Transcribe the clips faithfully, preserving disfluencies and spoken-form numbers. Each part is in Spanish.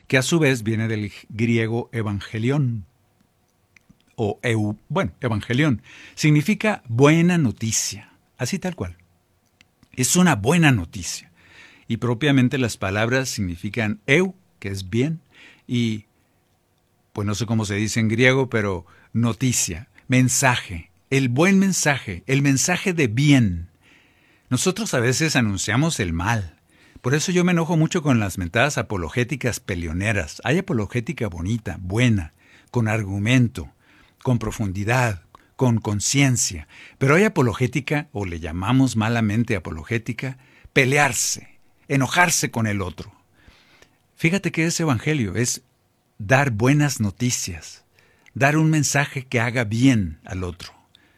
que a su vez viene del griego evangelión, o eu, bueno, evangelión, significa buena noticia, así tal cual. Es una buena noticia. Y propiamente las palabras significan eu, que es bien, y pues no sé cómo se dice en griego, pero noticia, mensaje, el buen mensaje, el mensaje de bien. Nosotros a veces anunciamos el mal. Por eso yo me enojo mucho con las mentadas apologéticas peleoneras. Hay apologética bonita, buena, con argumento, con profundidad, con conciencia. Pero hay apologética, o le llamamos malamente apologética, pelearse, enojarse con el otro. Fíjate que es evangelio, es dar buenas noticias, dar un mensaje que haga bien al otro.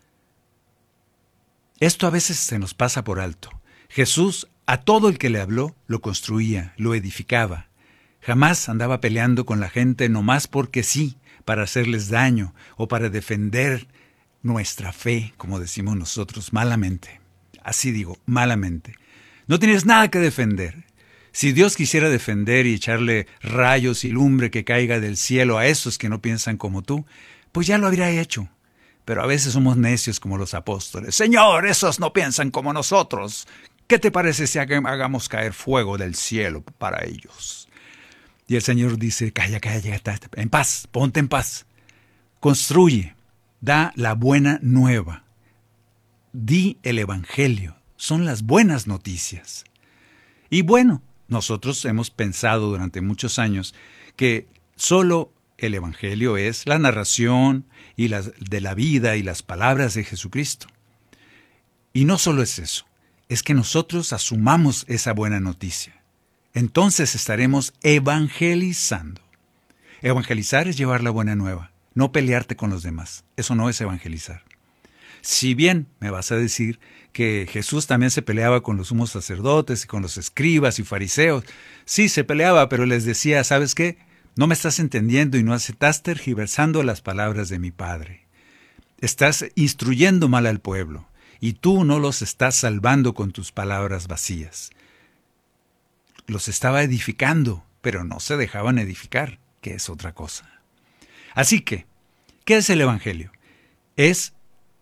Esto a veces se nos pasa por alto. Jesús a todo el que le habló lo construía, lo edificaba. Jamás andaba peleando con la gente nomás porque sí, para hacerles daño o para defender nuestra fe, como decimos nosotros, malamente. Así digo, malamente. No tienes nada que defender. Si Dios quisiera defender y echarle rayos y lumbre que caiga del cielo a esos que no piensan como tú, pues ya lo habría hecho. Pero a veces somos necios como los apóstoles. Señor, esos no piensan como nosotros. ¿Qué te parece si hagamos caer fuego del cielo para ellos? Y el Señor dice, calla, calla, calla, en paz, ponte en paz. Construye, da la buena nueva. Di el evangelio, son las buenas noticias. Y bueno, nosotros hemos pensado durante muchos años que solo el evangelio es la narración y las, de la vida y las palabras de Jesucristo. Y no solo es eso. Es que nosotros asumamos esa buena noticia. Entonces estaremos evangelizando. Evangelizar es llevar la buena nueva, no pelearte con los demás. Eso no es evangelizar. Si bien me vas a decir que Jesús también se peleaba con los sumos sacerdotes y con los escribas y fariseos. Sí, se peleaba, pero les decía, ¿sabes qué? No me estás entendiendo y no estás tergiversando las palabras de mi Padre. Estás instruyendo mal al pueblo. Y tú no los estás salvando con tus palabras vacías. Los estaba edificando, pero no se dejaban edificar, que es otra cosa. Así que, ¿qué es el Evangelio? Es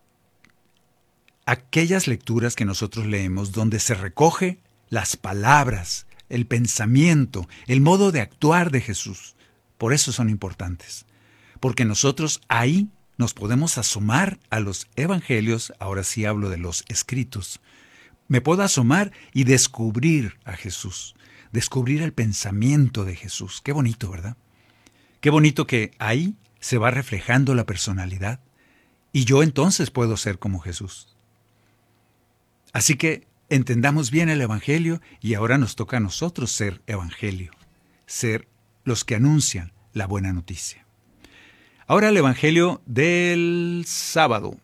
aquellas lecturas que nosotros leemos donde se recoge las palabras, el pensamiento, el modo de actuar de Jesús. Por eso son importantes. Porque nosotros ahí nos podemos asomar a los evangelios, ahora sí hablo de los escritos. Me puedo asomar y descubrir a Jesús, descubrir el pensamiento de Jesús. Qué bonito, ¿verdad? Qué bonito que ahí se va reflejando la personalidad y yo entonces puedo ser como Jesús. Así que entendamos bien el evangelio y ahora nos toca a nosotros ser evangelio, ser los que anuncian la buena noticia. Ahora el evangelio del sábado.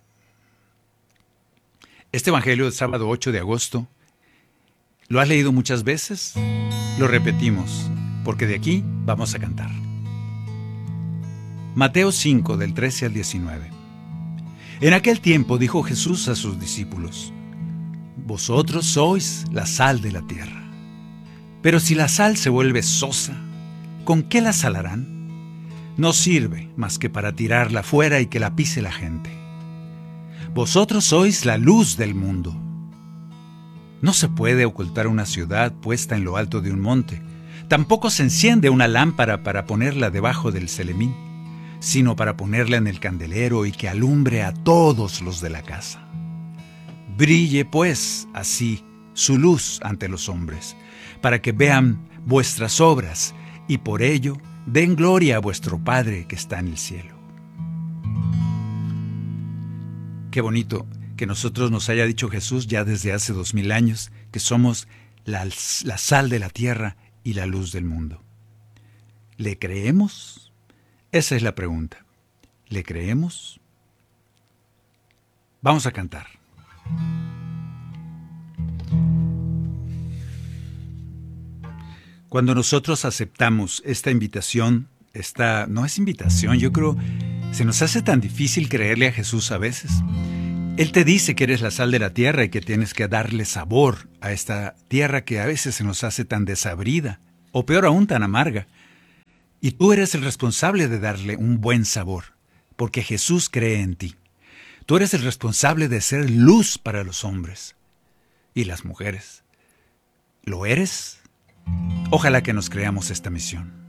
Este evangelio del sábado ocho de agosto, ¿lo has leído muchas veces? Lo repetimos, porque de aquí vamos a cantar. Mateo cinco, del trece al diecinueve. En aquel tiempo dijo Jesús a sus discípulos, vosotros sois la sal de la tierra. Pero si la sal se vuelve sosa, ¿con qué la salarán? No sirve más que para tirarla fuera y que la pise la gente. Vosotros sois la luz del mundo. No se puede ocultar una ciudad puesta en lo alto de un monte. Tampoco se enciende una lámpara para ponerla debajo del celemín, sino para ponerla en el candelero y que alumbre a todos los de la casa. Brille, pues, así su luz ante los hombres, para que vean vuestras obras y por ello den gloria a vuestro Padre que está en el cielo. Qué bonito que nosotros nos haya dicho Jesús ya desde hace dos mil años que somos la, la sal de la tierra y la luz del mundo. ¿Le creemos? Esa es la pregunta. ¿Le creemos? Vamos a cantar. Cuando nosotros aceptamos esta invitación, esta no es invitación, yo creo, se nos hace tan difícil creerle a Jesús a veces. Él te dice que eres la sal de la tierra y que tienes que darle sabor a esta tierra que a veces se nos hace tan desabrida, o peor aún, tan amarga. Y tú eres el responsable de darle un buen sabor, porque Jesús cree en ti. Tú eres el responsable de ser luz para los hombres y las mujeres. ¿Lo eres? Ojalá que nos creamos esta misión.